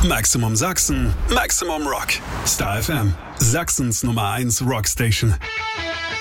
Maximum Sachsen, Maximum Rock. Star FM, Sachsens Nummer 1 Rockstation.